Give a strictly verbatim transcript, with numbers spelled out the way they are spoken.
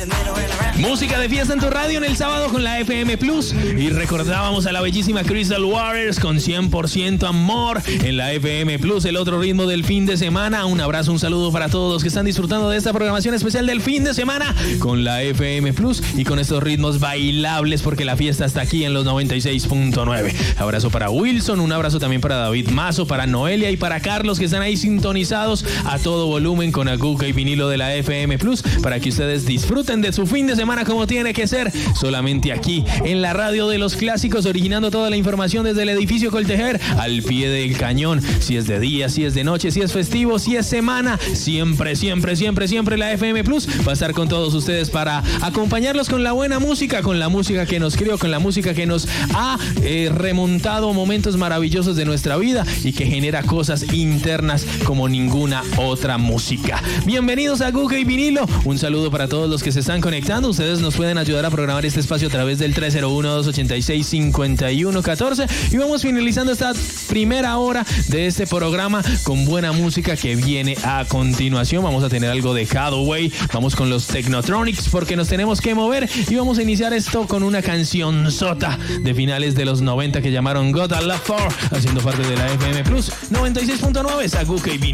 Música de fiesta en tu radio en el sábado con la F M Plus. Y recordábamos a la bellísima Crystal Waters con cien por ciento amor en la F M Plus, el otro ritmo del fin de semana. Un abrazo, un saludo para todos los que están disfrutando de esta programación especial del fin de semana con la F M Plus y con estos ritmos bailables, porque la fiesta está aquí en los noventa y seis punto nueve. Abrazo para Wilson, un abrazo también para David Mazo, para Noelia y para Carlos, que están ahí sintonizados a todo volumen con Aguca y vinilo de la F M Plus, para que ustedes disfruten de su fin de semana como tiene que ser, solamente aquí en la radio de los clásicos, originando toda la información desde el edificio Coltejer al pie del cañón. Si es de día, si es de noche, si es festivo, si es semana, siempre, siempre, siempre, siempre la F M Plus va a estar con todos ustedes para acompañarlos con la buena música, con la música que nos crió, con la música que nos ha eh, remontado momentos maravillosos de nuestra vida y que genera cosas internas como ninguna otra música. Bienvenidos a Aguca y Vinilo. Un saludo para todos los que se están conectando. Ustedes nos pueden ayudar a programar este espacio a través del tres cero uno, dos ochenta y seis, cincuenta y uno catorce, y vamos finalizando esta primera hora de este programa con buena música que viene a continuación. Vamos a tener algo de Hathaway, vamos con los Technotronics porque nos tenemos que mover, y vamos a iniciar esto con una canción sota de finales de los noventa que llamaron Got a Love For, haciendo parte de la F M Plus noventa y seis punto nueve, Aguca y Vinilo.